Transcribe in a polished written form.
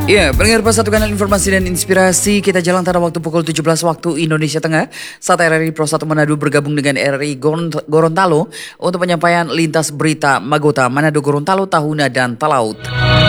Ya, pendengar Satu Kanal Informasi dan Inspirasi, kita jalan pada waktu pukul 17 waktu Indonesia Tengah saat RRI Pro 1 Manado bergabung dengan RRI Gorontalo untuk penyampaian lintas berita Magota Manado Gorontalo Tahuna dan Talaut.